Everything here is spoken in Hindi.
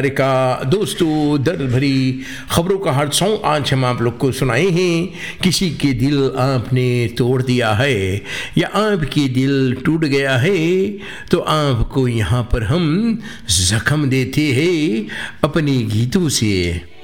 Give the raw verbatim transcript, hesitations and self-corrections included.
का दोस्तों, दर्द भरी खबरों का हर सॉन्ग आज हम आप लोग को सुनाए हैं। किसी के दिल आपने तोड़ दिया है या आपके दिल टूट गया है तो आपको यहाँ पर हम जख्म देते हैं अपने गीतों से।